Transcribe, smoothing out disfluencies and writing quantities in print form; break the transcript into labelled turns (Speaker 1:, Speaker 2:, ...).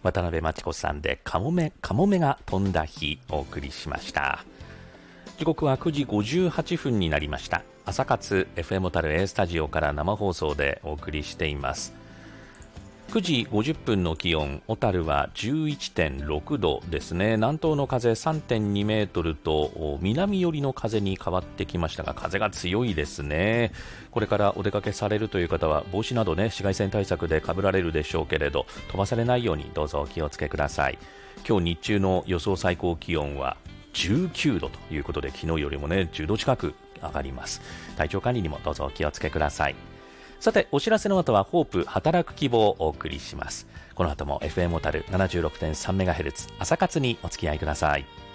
Speaker 1: 渡辺真知子さんでカモメが飛んだ日お送りしました。時刻は9時58分になりました。朝活 FM 小樽 A スタジオから生放送でお送りしています。9時50分の気温、小樽は 11.6 度ですね。南東の風 3.2 メートルと南寄りの風に変わってきましたが、風が強いですね。これからお出かけされるという方は帽子などね、紫外線対策で被られるでしょうけれど、飛ばされないようにどうぞお気をつけください。今日日中の予想最高気温は19度ということで、昨日よりもね10度近く上がります。体調管理にもどうぞお気をつけください。さて、お知らせの後はホープ働く希望をお送りします。この後も FM 小樽 76.3MHz 朝活にお付き合いください。